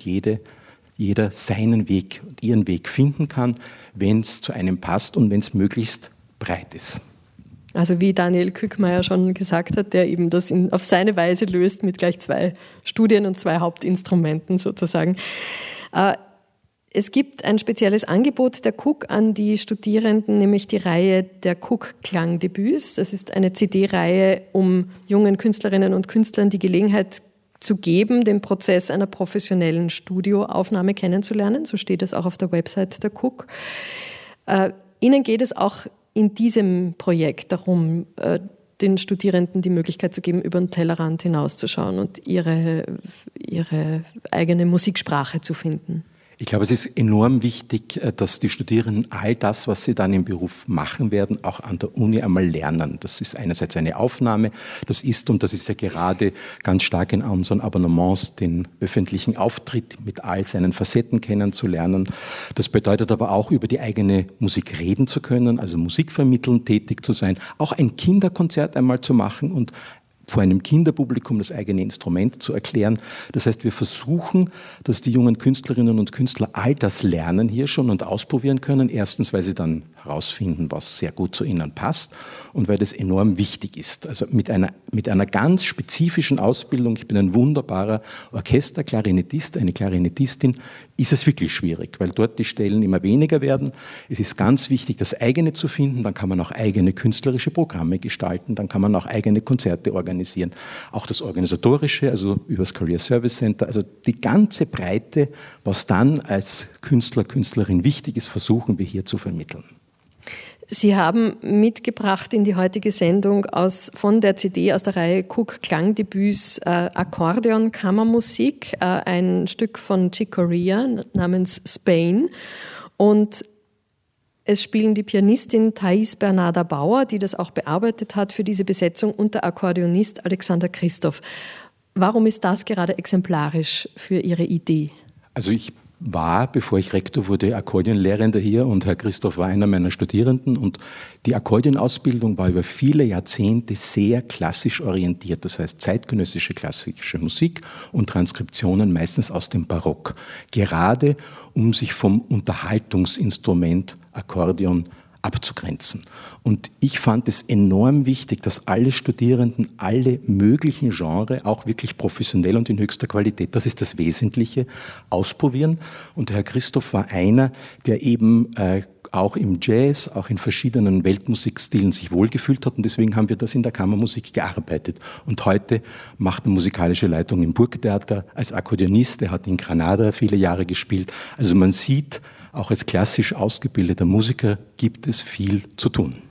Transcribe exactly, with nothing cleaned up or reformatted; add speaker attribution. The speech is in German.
Speaker 1: jede, jeder seinen Weg und ihren Weg finden kann, wenn es zu einem passt und wenn es möglichst breit ist.
Speaker 2: Also wie Daniel Kückmeier schon gesagt hat, der eben das in, auf seine Weise löst mit gleich zwei Studien und zwei Hauptinstrumenten sozusagen. Äh, es gibt ein spezielles Angebot der K U K an die Studierenden, nämlich die Reihe der K U K-Klangdebüts. Das ist eine C D-Reihe, um jungen Künstlerinnen und Künstlern die Gelegenheit zu geben, den Prozess einer professionellen Studioaufnahme kennenzulernen. So steht es auch auf der Website der K U K. Äh, Ihnen geht es auch in diesem Projekt darum, den Studierenden die Möglichkeit zu geben, über den Tellerrand hinauszuschauen und ihre, ihre eigene Musiksprache zu finden.
Speaker 1: Ich glaube, es ist enorm wichtig, dass die Studierenden all das, was sie dann im Beruf machen werden, auch an der Uni einmal lernen. Das ist einerseits eine Aufnahme, das ist, und das ist ja gerade ganz stark in unseren Abonnements, den öffentlichen Auftritt mit all seinen Facetten kennenzulernen. Das bedeutet aber auch, über die eigene Musik reden zu können, also Musik vermitteln, tätig zu sein, auch ein Kinderkonzert einmal zu machen und vor einem Kinderpublikum das eigene Instrument zu erklären. Das heißt, wir versuchen, dass die jungen Künstlerinnen und Künstler all das lernen hier schon und ausprobieren können. Erstens, weil sie dann herausfinden, was sehr gut zu ihnen passt und weil das enorm wichtig ist. Also mit einer, mit einer ganz spezifischen Ausbildung, ich bin ein wunderbarer Orchesterklarinettist, eine Klarinettistin, ist es wirklich schwierig, weil dort die Stellen immer weniger werden. Es ist ganz wichtig, das eigene zu finden, dann kann man auch eigene künstlerische Programme gestalten, dann kann man auch eigene Konzerte organisieren. Auch das Organisatorische, also über das Career Service Center, also die ganze Breite, was dann als Künstler, Künstlerin wichtig ist, versuchen wir hier zu vermitteln.
Speaker 2: Sie haben mitgebracht in die heutige Sendung aus, von der C D aus der Reihe K U K Klangdebüts äh, Akkordeon-Kammermusik, äh, ein Stück von Chick Corea namens Spain. Und es spielen die Pianistin Thais Bernarda Bauer, die das auch bearbeitet hat für diese Besetzung, und der Akkordeonist Alexander Christoph. Warum ist das gerade exemplarisch für Ihre Idee?
Speaker 1: Also ich war, bevor ich Rektor wurde, Akkordeonlehrender hier und Herr Christoph war einer meiner Studierenden und die Akkordeonausbildung war über viele Jahrzehnte sehr klassisch orientiert, das heißt zeitgenössische klassische Musik und Transkriptionen meistens aus dem Barock, gerade um sich vom Unterhaltungsinstrument Akkordeon abzugrenzen. Und ich fand es enorm wichtig, dass alle Studierenden alle möglichen Genres auch wirklich professionell und in höchster Qualität, das ist das Wesentliche, ausprobieren. Und Herr Christoph war einer, der eben äh, auch im Jazz, auch in verschiedenen Weltmusikstilen sich wohlgefühlt hat. Und deswegen haben wir das in der Kammermusik gearbeitet. Und heute macht er musikalische Leitung im Burgtheater als Akkordeonist. Er hat in Granada viele Jahre gespielt. Also man sieht, auch als klassisch ausgebildeter Musiker gibt es viel zu tun.